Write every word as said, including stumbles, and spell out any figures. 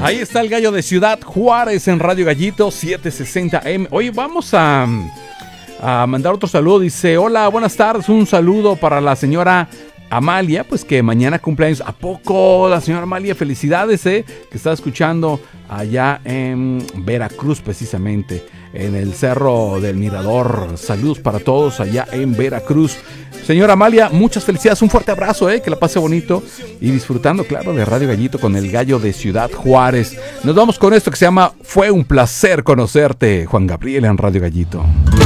Ahí está el gallo de Ciudad Juárez en Radio Gallito setecientos sesenta eme. Oye, vamos a, a mandar otro saludo. Dice, hola, buenas tardes. Un saludo para la señora Amalia, pues que mañana cumpleaños. ¿A poco la señora Amalia? Felicidades, eh, que está escuchando allá en Veracruz, precisamente, en el Cerro del Mirador. Saludos para todos allá en Veracruz. Señora Amalia, muchas felicidades, un fuerte abrazo, eh, que la pase bonito y disfrutando, claro, de Radio Gallito con el gallo de Ciudad Juárez. Nos vamos con esto que se llama Fue un placer conocerte, Juan Gabriel en Radio Gallito.